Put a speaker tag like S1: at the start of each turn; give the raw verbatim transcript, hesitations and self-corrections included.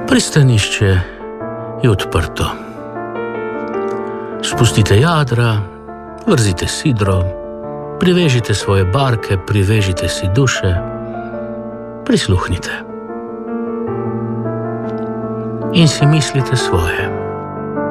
S1: Pristanišče je odprto. Spustite jadra, vrzite sidro, privežite svoje barke, privežite si duše, prisluhnite in si mislite svoje.